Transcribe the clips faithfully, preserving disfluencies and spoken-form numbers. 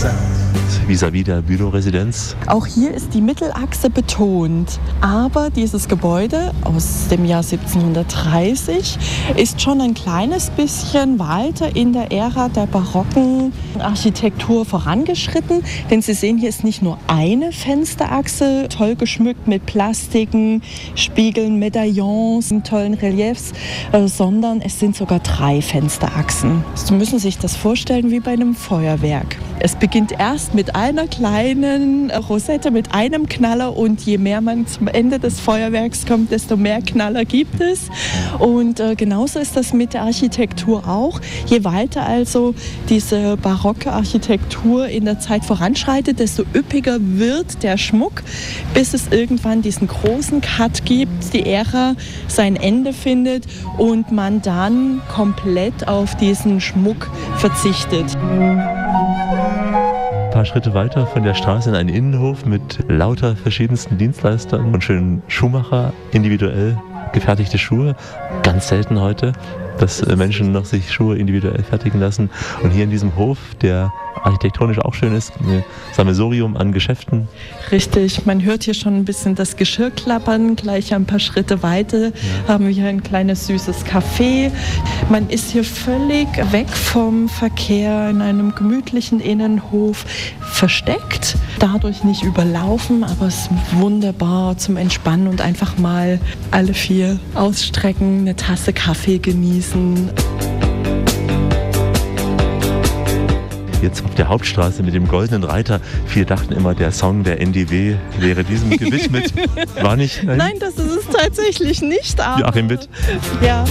Vis-à-vis der Bülow-Residenz. Auch hier ist die Mittelachse betont. Aber dieses Gebäude aus dem Jahr siebzehnhundertdreißig ist schon ein kleines bisschen weiter in der Ära der barocken Architektur vorangeschritten. Denn Sie sehen, hier ist nicht nur eine Fensterachse, toll geschmückt mit Plastiken, Spiegeln, Medaillons, tollen Reliefs, äh, sondern es sind sogar drei Fensterachsen. Sie müssen sich das vorstellen wie bei einem Feuerwerk. Es beginnt erst mit einer kleinen Rosette, mit einem Knaller, und je mehr man zum Ende des Feuerwerks kommt, desto mehr Knaller gibt es. Und äh, genauso ist das mit der Architektur auch. Je weiter also diese barocke Architektur in der Zeit voranschreitet, desto üppiger wird der Schmuck, bis es irgendwann diesen großen Cut gibt, die Ära sein Ende findet und man dann komplett auf diesen Schmuck verzichtet. Ein paar Schritte weiter von der Straße in einen Innenhof mit lauter verschiedensten Dienstleistern und schönen Schuhmacher, individuell gefertigte Schuhe. Ganz selten heute, dass Menschen noch sich Schuhe individuell fertigen lassen. Und hier in diesem Hof, der architektonisch auch schön ist, ein Sammelsurium an Geschäften. Richtig, man hört hier schon ein bisschen das Geschirr klappern. Gleich ein paar Schritte weiter ja. haben wir hier ein kleines süßes Café. Man ist hier völlig weg vom Verkehr, in einem gemütlichen Innenhof versteckt. Dadurch nicht überlaufen, aber es ist wunderbar zum Entspannen und einfach mal alle vier ausstrecken, eine Tasse Kaffee genießen. Jetzt auf der Hauptstraße mit dem Goldenen Reiter. Viele dachten immer, der Song der N D W wäre diesem gewidmet. War nicht? Nein, Nein das ist es tatsächlich nicht. Aber Joachim Witt. Ja.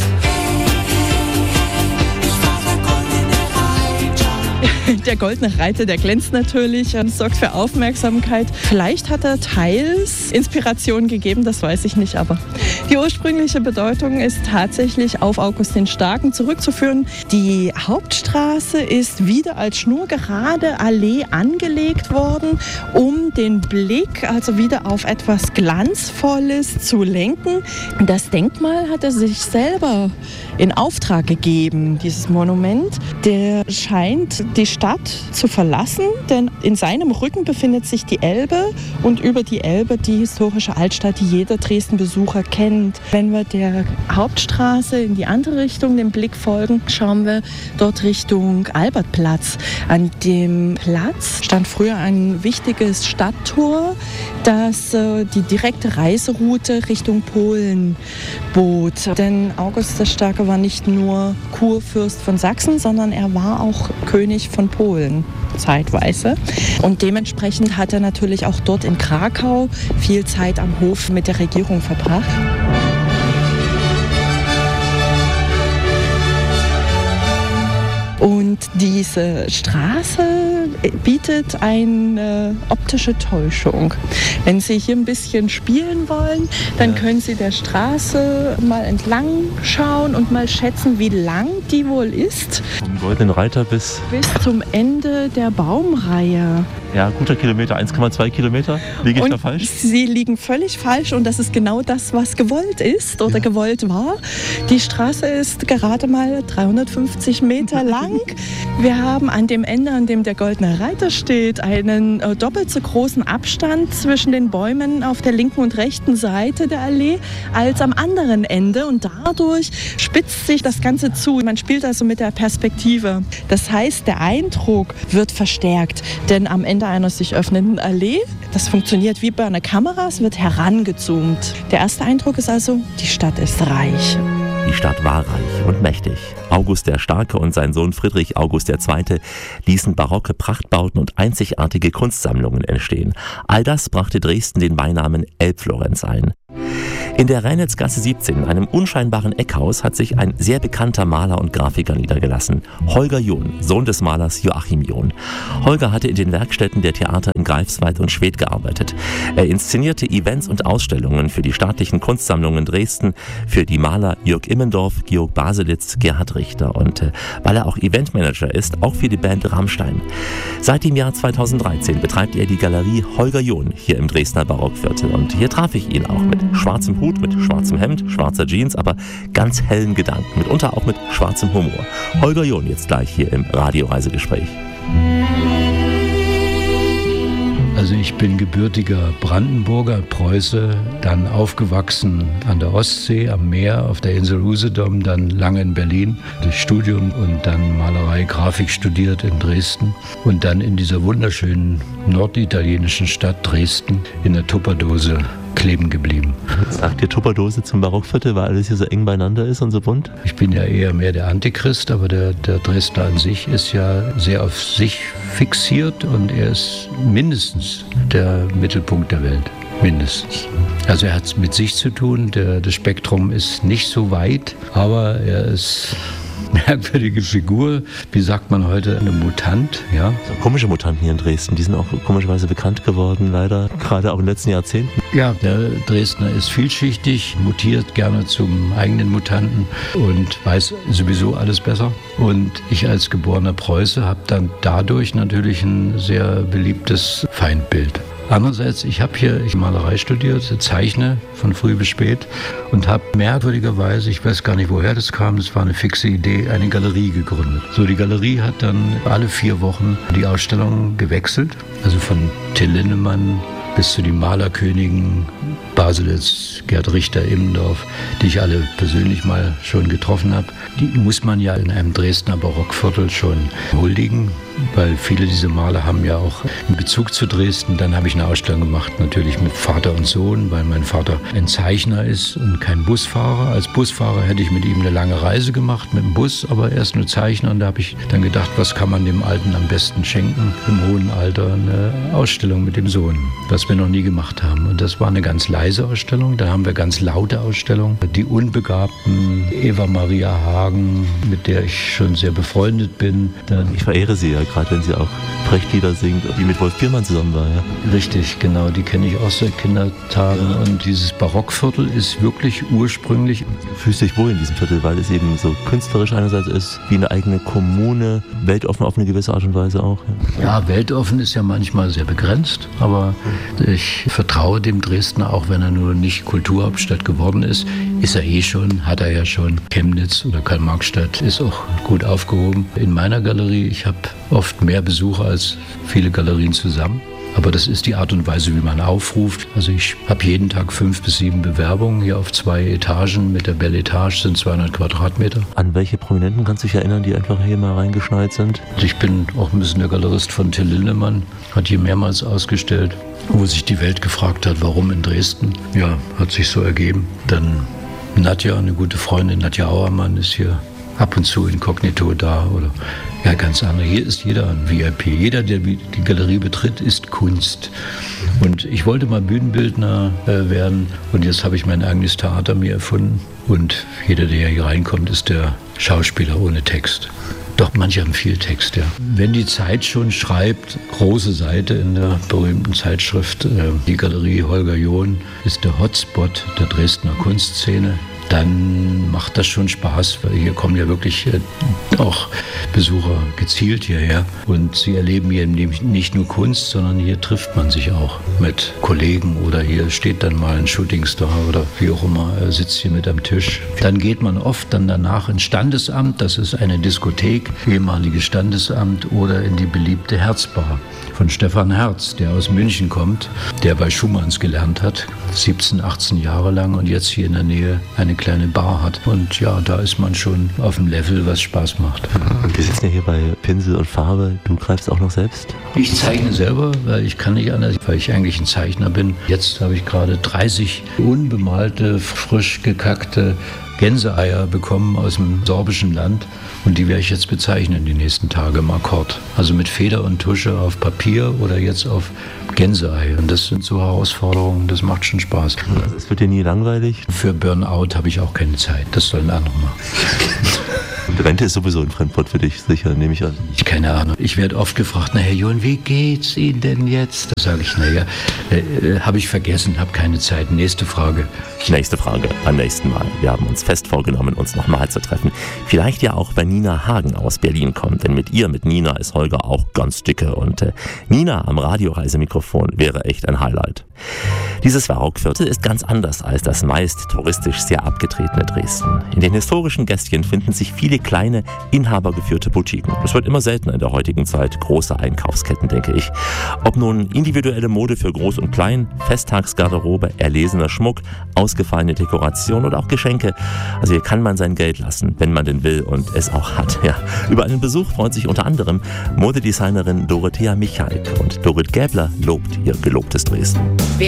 Der Goldene Reiter, der glänzt natürlich und sorgt für Aufmerksamkeit. Vielleicht hat er teils Inspiration gegeben, das weiß ich nicht, aber die ursprüngliche Bedeutung ist tatsächlich auf August den Starken zurückzuführen. Die Hauptstraße ist wieder als schnurgerade Allee angelegt worden, um den Blick also wieder auf etwas Glanzvolles zu lenken. Das Denkmal hat er sich selber in Auftrag gegeben, dieses Monument. Der scheint die Stadt zu verlassen, denn in seinem Rücken befindet sich die Elbe und über die Elbe die historische Altstadt, die jeder Dresden-Besucher kennt. Wenn wir der Hauptstraße in die andere Richtung den Blick folgen, schauen wir dort Richtung Albertplatz. An dem Platz stand früher ein wichtiges Stadttor, das äh, die direkte Reiseroute Richtung Polen bot. Denn August der Starke war nicht nur Kurfürst von Sachsen, sondern er war auch König von Polen zeitweise. Und dementsprechend hat er natürlich auch dort in Krakau viel Zeit am Hof mit der Regierung verbracht. Und diese Straße bietet eine optische Täuschung. Wenn Sie hier ein bisschen spielen wollen, dann ja. können Sie der Straße mal entlang schauen und mal schätzen, wie lang die wohl ist. Vom Goldenen Reiter bis... Bis zum Ende der Baumreihe. Ja, guter Kilometer, eins Komma zwei Kilometer. Liege ich und da falsch? Sie liegen völlig falsch und das ist genau das, was gewollt ist oder ja. gewollt war. Die Straße ist gerade mal dreihundertfünfzig Meter lang. Wir haben an dem Ende, an dem der Goldene Reiter steht, einen äh, doppelt so großen Abstand zwischen den Bäumen auf der linken und rechten Seite der Allee als am anderen Ende und dadurch spitzt sich das Ganze zu. Man spielt also mit der Perspektive. Das heißt, der Eindruck wird verstärkt, denn am Ende einer sich öffnenden Allee, das funktioniert wie bei einer Kamera, es wird herangezoomt. Der erste Eindruck ist also, die Stadt ist reich. Die Stadt war reich und mächtig. August der Starke und sein Sohn Friedrich August der Zweite ließen barocke Prachtbauten und einzigartige Kunstsammlungen entstehen. All das brachte Dresden den Beinamen Elbflorenz ein. In der Reinitzgasse siebzehn, einem unscheinbaren Eckhaus, hat sich ein sehr bekannter Maler und Grafiker niedergelassen. Holger John, Sohn des Malers Joachim John. Holger hatte in den Werkstätten der Theater in Greifswald und Schwedt gearbeitet. Er inszenierte Events und Ausstellungen für die staatlichen Kunstsammlungen Dresden, für die Maler Jörg Immendorf, Georg Baselitz, Gerhard Richter und äh, weil er auch Eventmanager ist, auch für die Band Rammstein. Seit dem Jahr zweitausenddreizehn betreibt er die Galerie Holger John hier im Dresdner Barockviertel und hier traf ich ihn auch mit schwarzem Hut, mit schwarzem Hemd, schwarzer Jeans, aber ganz hellen Gedanken, mitunter auch mit schwarzem Humor. Holger John jetzt gleich hier im Radioreisegespräch. Also ich bin gebürtiger Brandenburger, Preuße, dann aufgewachsen an der Ostsee, am Meer, auf der Insel Usedom, dann lange in Berlin durch Studium und dann Malerei, Grafik studiert in Dresden und dann in dieser wunderschönen norditalienischen Stadt Dresden in der Tupperdose kleben geblieben. Sagt ihr Tupperdose zum Barockviertel, weil alles hier so eng beieinander ist und so bunt? Ich bin ja eher mehr der Antichrist, aber der, der Dresdner an sich ist ja sehr auf sich fixiert und er ist mindestens der Mittelpunkt der Welt. Mindestens. Also er hat es mit sich zu tun, der, das Spektrum ist nicht so weit, aber er ist merkwürdige Figur, wie sagt man heute, eine Mutant, ja. So komische Mutanten hier in Dresden, die sind auch komischerweise bekannt geworden, leider, gerade auch in den letzten Jahrzehnten. Ja, der Dresdner ist vielschichtig, mutiert gerne zum eigenen Mutanten und weiß sowieso alles besser. Und ich als geborener Preuße habe dann dadurch natürlich ein sehr beliebtes Feindbild. Andererseits, ich habe hier ich Malerei studiert, zeichne von früh bis spät und habe merkwürdigerweise, ich weiß gar nicht, woher das kam, das war eine fixe Idee, eine Galerie gegründet. So, die Galerie hat dann alle vier Wochen die Ausstellung gewechselt, also von Till Lindemann bis zu den Malerkönigen, Baselitz, Gerd Richter, Immendorf, die ich alle persönlich mal schon getroffen habe. Die muss man ja in einem Dresdner Barockviertel schon huldigen, weil viele dieser Maler haben ja auch einen Bezug zu Dresden. Dann habe ich eine Ausstellung gemacht, natürlich mit Vater und Sohn, weil mein Vater ein Zeichner ist und kein Busfahrer. Als Busfahrer hätte ich mit ihm eine lange Reise gemacht mit dem Bus, aber er ist nur Zeichner und da habe ich dann gedacht, was kann man dem Alten am besten schenken? Im hohen Alter eine Ausstellung mit dem Sohn, was wir noch nie gemacht haben. Und das war eine ganz leise Ausstellung. Dann haben wir ganz laute Ausstellungen. Die Unbegabten, Eva Maria Hagen, mit der ich schon sehr befreundet bin. Dann ich verehre sie ja, gerade wenn sie auch Brechtlieder singt, die mit Wolf Biermann zusammen war. Ja. Richtig, genau, die kenne ich auch seit Kindertagen. Ja. Und dieses Barockviertel ist wirklich ursprünglich... Du fühlst dich wohl in diesem Viertel, weil es eben so künstlerisch einerseits ist, wie eine eigene Kommune, weltoffen auf eine gewisse Art und Weise auch. Ja, ja, weltoffen ist ja manchmal sehr begrenzt, aber ich vertraue dem Dresdner, auch wenn er nur nicht Kulturhauptstadt geworden ist, ist er eh schon, hat er ja schon. Chemnitz oder Karl-Marx-Stadt ist auch gut aufgehoben. In meiner Galerie, ich habe oft mehr Besucher als viele Galerien zusammen. Aber das ist die Art und Weise, wie man aufruft. Also ich habe jeden Tag fünf bis sieben Bewerbungen hier auf zwei Etagen. Mit der Belle Etage sind zweihundert Quadratmeter. An welche Prominenten kannst du dich erinnern, die einfach hier mal reingeschneit sind? Ich bin auch ein bisschen der Galerist von Till Lindemann. Hat hier mehrmals ausgestellt, wo sich die Welt gefragt hat, warum in Dresden. Ja, hat sich so ergeben. Dann Nadja, eine gute Freundin, Nadja Auermann ist hier ab und zu inkognito da oder ja, ganz andere. Hier ist jeder ein V I P. Jeder, der die Galerie betritt, ist Kunst. Und ich wollte mal Bühnenbildner äh, werden und jetzt habe ich mein eigenes Theater mir erfunden. Und jeder, der hier reinkommt, ist der Schauspieler ohne Text. Doch, manche haben viel Text, ja. Wenn die Zeit schon schreibt, große Seite in der berühmten Zeitschrift, äh, die Galerie Holger John ist der Hotspot der Dresdner Kunstszene, dann macht das schon Spaß, weil hier kommen ja wirklich äh, auch Besucher gezielt hierher und sie erleben hier nicht nur Kunst, sondern hier trifft man sich auch mit Kollegen oder hier steht dann mal ein Shootingstar oder wie auch immer, er sitzt hier mit am Tisch. Dann geht man oft dann danach ins Standesamt, das ist eine Diskothek, ehemaliges Standesamt, oder in die beliebte Herzbar von Stefan Herz, der aus München kommt, der bei Schumanns gelernt hat, siebzehn, achtzehn Jahre lang und jetzt hier in der Nähe eine kleine Bar hat. Und ja, da ist man schon auf dem Level, was Spaß macht. Und wir sitzen ja hier bei Pinsel und Farbe. Du greifst auch noch selbst? Ich zeichne selber, weil ich kann nicht anders, weil ich eigentlich ein Zeichner bin. Jetzt habe ich gerade dreißig unbemalte, frisch gekackte Gänseeier bekommen aus dem sorbischen Land und die werde ich jetzt bezeichnen die nächsten Tage im Akkord. Also mit Feder und Tusche auf Papier oder jetzt auf Gänseei. Und das sind so Herausforderungen, das macht schon Spaß. Also es wird dir nie langweilig? Für Burnout habe ich auch keine Zeit, das sollen andere machen. Und Rente ist sowieso ein Fremdwort für dich, sicher, nehme ich an. Ich keine Ahnung. Ich werde oft gefragt, na Herr John, wie geht's Ihnen denn jetzt? Da sage ich, naja, äh, habe ich vergessen, habe keine Zeit. Nächste Frage. Nächste Frage, beim nächsten Mal. Wir haben uns fest vorgenommen, uns nochmal zu treffen. Vielleicht ja auch, wenn Nina Hagen aus Berlin kommt. Denn mit ihr, mit Nina, ist Holger auch ganz dicke. Und äh, Nina am Radioreisemikrofon wäre echt ein Highlight. Dieses Barockviertel ist ganz anders als das meist touristisch sehr abgetretene Dresden. In den historischen Gästchen finden sich viele viele kleine, inhabergeführte Boutiquen. Das wird immer seltener in der heutigen Zeit, große Einkaufsketten, denke ich. Ob nun individuelle Mode für Groß und Klein, Festtagsgarderobe, erlesener Schmuck, ausgefallene Dekoration oder auch Geschenke. Also hier kann man sein Geld lassen, wenn man denn will und es auch hat. Ja. Über einen Besuch freut sich unter anderem Modedesignerin Dorothea Michalk und Dorit Gäbler lobt ihr gelobtes Dresden.